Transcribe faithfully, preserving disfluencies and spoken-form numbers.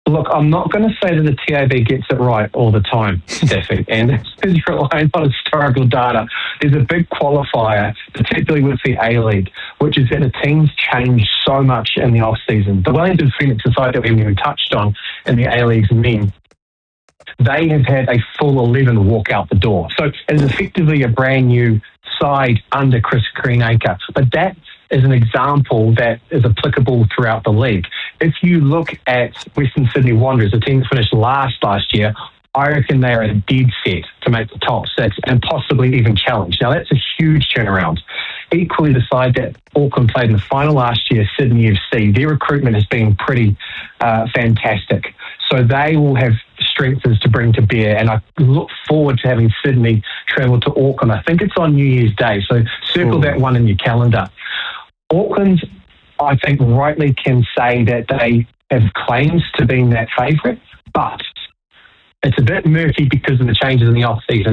Look, I'm not going to say that the T A B gets it right all the time, Steffi, and this is relying on historical data. There's a big qualifier, particularly with the A-League, which is that the teams change so much in the off-season. The Wellington Phoenix, the side that we haven't even touched on in the A-League's men, they have had a full eleven walk out the door. So it is effectively a brand new side under Chris Greenacre. But that is an example that is applicable throughout the league. If you look at Western Sydney Wanderers, a team that finished last last year, I reckon they are a dead set to make the top six and possibly even challenge. Now, that's a huge turnaround. Equally, the side that Auckland played in the final last year, Sydney F C, their recruitment has been pretty uh, fantastic. So they will have strengths to bring to bear, and I look forward to having Sydney travel to Auckland. I think it's on New Year's Day, so circle Ooh. that one in your calendar. Auckland, I think, rightly can say that they have claims to being that favourite, but it's a bit murky because of the changes in the off-season.